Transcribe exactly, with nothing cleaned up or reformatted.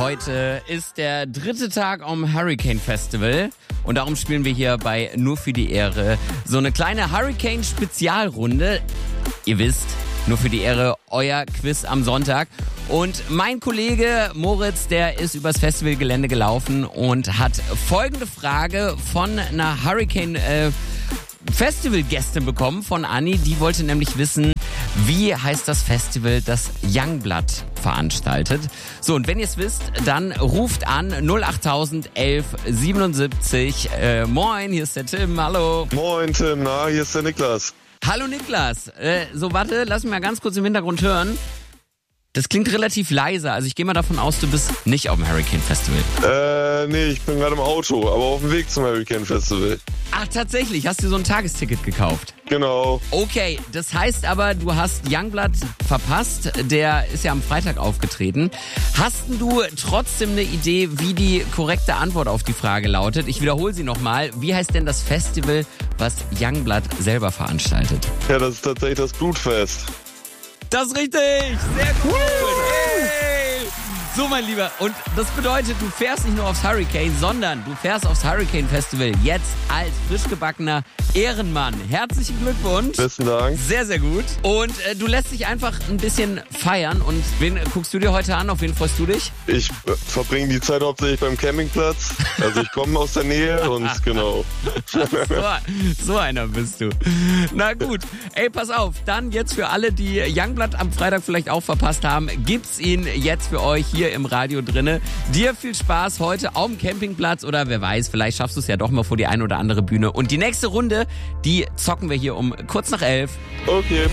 Heute ist der dritte Tag am Hurricane Festival und darum spielen wir hier bei Nur für die Ehre so eine kleine Hurricane-Spezialrunde. Ihr wisst, nur für die Ehre, euer Quiz am Sonntag. Und mein Kollege Moritz, der ist übers Festivalgelände gelaufen und hat folgende Frage von einer Hurricane äh, Festivalgästin bekommen, von Anni. Die wollte nämlich wissen, wie heißt das Festival, das Youngblood veranstaltet? So, und wenn ihr es wisst, dann ruft an null achttausend elf siebenundsiebzig. Äh, moin, hier ist der Tim, hallo. Moin Tim, na, hier ist der Niklas. Hallo Niklas. Äh, so, warte, lass mich mal ganz kurz im Hintergrund hören. Das klingt relativ leise, also ich gehe mal davon aus, du bist nicht auf dem Hurricane Festival. Äh, nee, ich bin gerade im Auto, aber auf dem Weg zum Hurricane Festival. Ach, tatsächlich, hast du so ein Tagesticket gekauft? Genau. Okay, das heißt aber, du hast Youngblood verpasst, der ist ja am Freitag aufgetreten. Hast du trotzdem eine Idee, wie die korrekte Antwort auf die Frage lautet? Ich wiederhole sie nochmal. Wie heißt denn das Festival, was Youngblood selber veranstaltet? Ja, das ist tatsächlich das Blutfest. Das ist richtig! Sehr gut! Hey. So, mein Lieber, und das bedeutet, du fährst nicht nur aufs Hurricane, sondern du fährst aufs Hurricane Festival jetzt als frisch gebackener Ehrenmann. Herzlichen Glückwunsch! Besten Dank. Sehr, sehr gut. Und äh, du lässt dich einfach ein bisschen feiern. Und wen guckst du dir heute an? Auf wen freust du dich? Ich äh, verbringe die Zeit hauptsächlich beim Campingplatz. Also ich komme aus der Nähe und genau. so, so einer bist du. Na gut. Ey, pass auf. Dann jetzt für alle, die Youngblood am Freitag vielleicht auch verpasst haben, gibt's ihn jetzt für euch hier im Radio drinne. Dir viel Spaß heute auf dem Campingplatz oder wer weiß, vielleicht schaffst du es ja doch mal vor die ein oder andere Bühne. Und die nächste Runde, die zocken wir hier um kurz nach elf. Okay.